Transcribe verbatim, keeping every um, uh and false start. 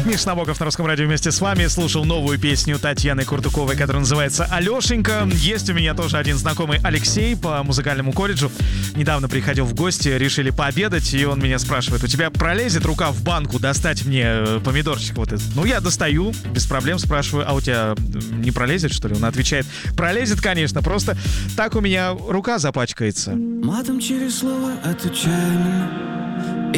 Миша Набоков на Русском радио вместе с вами. Слушал новую песню Татьяны Куртуковой, которая называется «Алешенька». Есть у меня тоже один знакомый Алексей по музыкальному колледжу. Недавно приходил в гости, решили пообедать, и он меня спрашивает: у тебя пролезет рука в банку достать мне помидорчик вот этот? Ну, я достаю, без проблем, спрашиваю: а у тебя не пролезет, что ли? Он отвечает: пролезет, конечно, просто так у меня рука запачкается. Матом через слово отвечай мне.